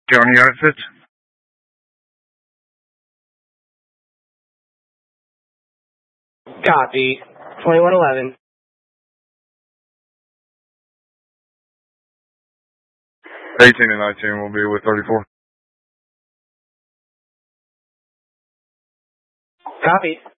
County Outfits. Copy. 2111. 18 and 19 will be with 34. Copy.